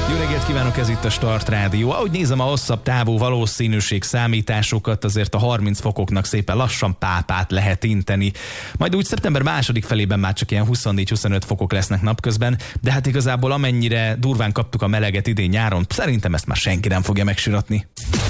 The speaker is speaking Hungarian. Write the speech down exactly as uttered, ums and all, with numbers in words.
Jó reggelt kívánok, ez itt a Start Rádió. Ahogy nézem a hosszabb távú valószínűség számításokat, azért a harminc fokoknak szépen lassan pápát lehet inteni. Majd úgy szeptember második felében már csak ilyen huszonnégy-huszonöt fokok lesznek napközben, de hát igazából amennyire durván kaptuk a meleget idén nyáron, szerintem ezt már senki nem fogja megsüratni.